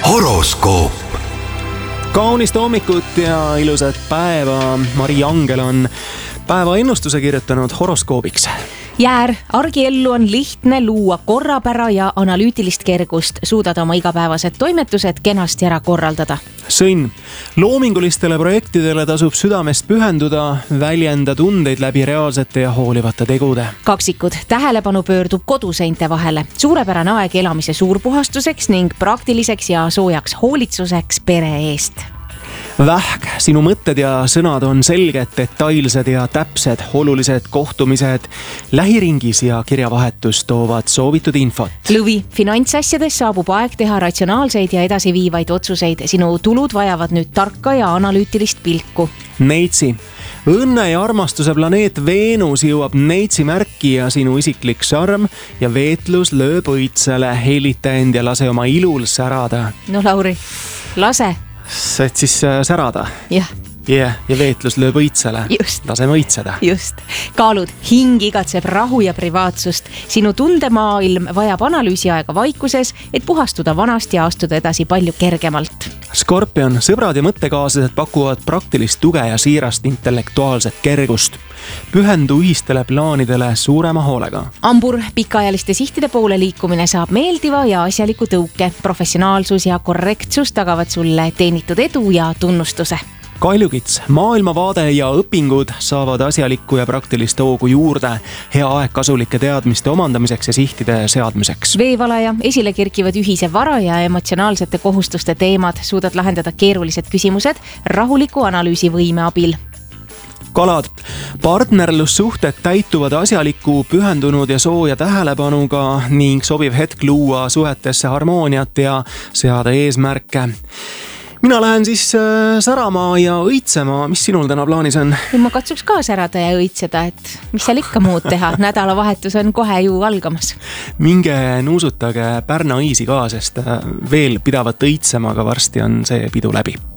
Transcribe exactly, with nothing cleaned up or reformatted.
horoskoop. Kaunist hommikut ja ilusat päeva. Mari Angel on päeva ennustuse kirjutanud horoskoobiks. Jäär, argiellu on lihtne luua korrapära ja analüütilist kergust. Suudad oma igapäevased toimetused kenasti ära korraldada. Sõnn, loomingulistele projektidele tasub südamest pühenduda, väljenda tundeid läbi reaalsete ja hoolivate tegude. Kaksikud, tähelepanu pöördub koduseinte vahele. Suurepärane aeg elamise suurpuhastuseks ning praktiliseks ja soojaks hoolitsuseks pere eest. Vähk, sinu mõtted ja sõnad on selged, detailsed ja täpsed. Olulised kohtumised lähiringis ja kirjavahetus toovad soovitud infot. Lõvi, finantsasjades saabub aeg teha ratsionaalseid ja edasiviivaid otsuseid. Sinu tulud vajavad nüüd tarka ja analüütilist pilku. Neitsi, õnne ja armastuse planeet Veenus jõuab Neitsi märki ja sinu isiklik šarm ja veetlus lööb õitsele. Helita end ja lase oma ilul särada. No Lauri, lase. Saad siis särada? Jah. Yeah, ja veetlus lööb õitsele. Just. Laseme õitseda. Just. Kaalud, hing igatseb rahu ja privaatsust. Sinu tundemaailm vajab analüüsi aega vaikuses, et puhastuda vanast ja astuda edasi palju kergemalt. Skorpion, sõbrad ja mõttekaaslased pakuvad praktilist tuge ja siirast intellektuaalset kergust. Pühendu ühistele plaanidele suurema hoolega. Ambur, pikaajaliste sihtide poole liikumine saab meeldiva ja asjaliku tõuke. Professionaalsus ja korrektsus tagavad sulle teenitud edu ja tunnustuse. Kaljukits, maailmavaade ja õpingud saavad asjalikku ja praktilist hoogu juurde. Hea aeg kasulike teadmiste omandamiseks ja sihtide seadmiseks. Veevalaja, esile kerkivad ühise vara ja emotsionaalsete kohustuste teemad. Suudad lahendada keerulised küsimused rahuliku analüüsivõime abil. Kalad, partnerlussuhted täituvad asjaliku, pühendunud ja sooja tähelepanuga ning sobiv hetk luua suhetesse harmooniat ja seada eesmärke. Mina lähen siis särama ja õitsema. Mis sinul täna plaanis on? Ma katsuks ka särada ja õitseda, et mis seal ikka muud teha. Nädalavahetus on kohe ju algamas. Minge nuusutage Pärna õisi ka, sest veel pidavat õitsema, aga varsti on see pidu läbi.